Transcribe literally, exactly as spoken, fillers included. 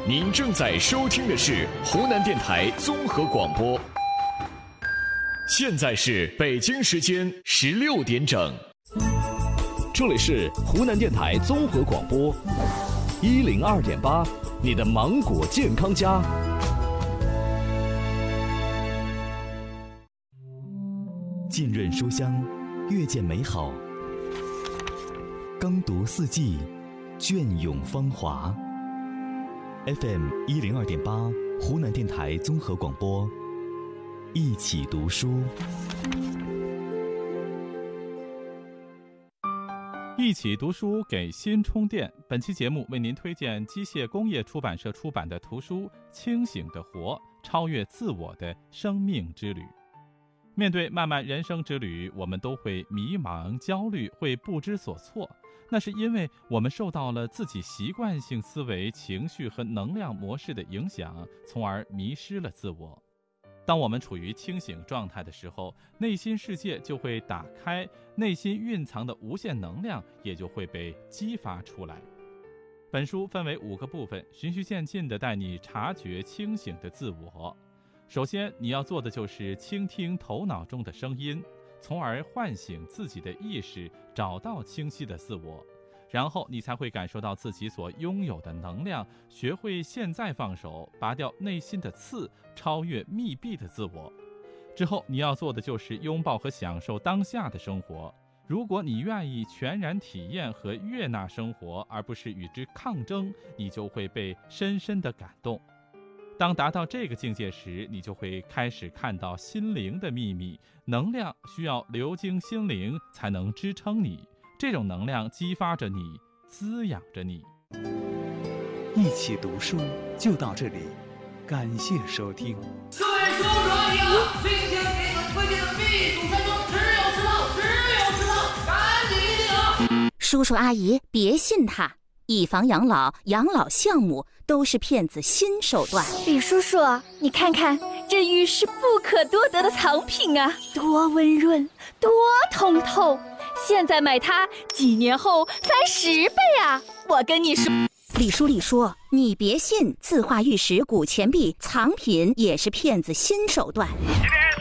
您正在收听的是湖南电台综合广播。现在是北京时间十六点整，这里是湖南电台综合广播一零二点八，你的芒果健康家。 浸润书香，阅见美好；耕读四季，隽永芳华。F M 一零二点八，湖南电台综合广播，一起读书。 一起读书给心充电。本期节目为您推荐机械工业出版社出版的图书《清醒的活：超越自我的生命之旅》。面对漫漫人生之旅，我们都会迷茫、焦虑，会不知所措。那是因为我们受到了自己习惯性思维、情绪和能量模式的影响，从而迷失了自我。当我们处于清醒状态的时候，内心世界就会打开，内心蕴藏的无限能量也就会被激发出来。本书分为五个部分，循序渐进地带你察觉清醒的自我。首先，你要做的就是倾听头脑中的声音，从而唤醒自己的意识，找到清晰的自我。然后你才会感受到自己所拥有的能量，学会现在放手，拔掉内心的刺，超越密闭的自我。之后你要做的就是拥抱和享受当下的生活。如果你愿意全然体验和悦纳生活，而不是与之抗争，你就会被深深的感动。当达到这个境界时，你就会开始看到心灵的秘密。能量需要流经心灵才能支撑你，这种能量激发着你，滋养着你。 一起读书就到这里，感谢收听。 各位叔叔阿姨啊，今天给你们推荐的避暑山庄只有食堂，只有食堂，赶紧一定啊！ 叔叔阿姨别信他，以房养老、养老项目都是骗子新手段。 李叔叔，你看看这玉是不可多得的藏品啊，多温润，多通透。现在买它，几年后翻十倍啊！我跟你说， 李叔李叔，你别信字画玉石古钱币藏品也是骗子新手段。